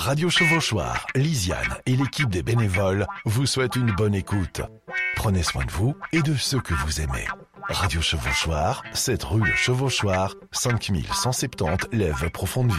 Radio Chevauchoir, Lisiane et l'équipe des bénévoles vous souhaitent une bonne écoute. Prenez soin de vous et de ceux que vous aimez. Radio Chevauchoir, 7 rue Le Chevauchoir, 5170 Lèves Profondeville.